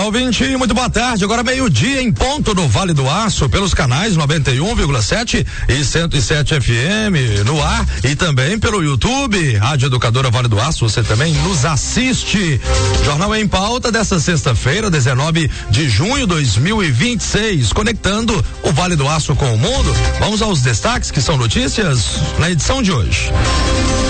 ouvinte, muito boa tarde. Agora meio-dia em ponto no Vale do Aço, pelos canais 91,7 e 107 FM no ar e também pelo YouTube, Rádio Educadora Vale do Aço, você também nos assiste. Jornal em Pauta dessa sexta-feira, 19 de junho de 2026, conectando o Vale do Aço com o mundo. Vamos aos destaques que são notícias na edição de hoje.